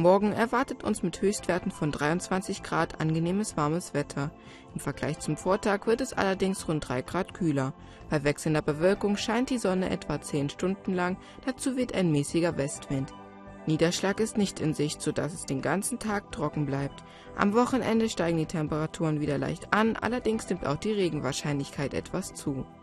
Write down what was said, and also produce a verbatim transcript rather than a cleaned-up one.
Morgen erwartet uns mit Höchstwerten von dreiundzwanzig Grad angenehmes warmes Wetter. Im Vergleich zum Vortag wird es allerdings rund drei Grad kühler. Bei wechselnder Bewölkung scheint die Sonne etwa zehn Stunden lang, dazu weht ein mäßiger Westwind. Niederschlag ist nicht in Sicht, sodass es den ganzen Tag trocken bleibt. Am Wochenende steigen die Temperaturen wieder leicht an, allerdings nimmt auch die Regenwahrscheinlichkeit etwas zu.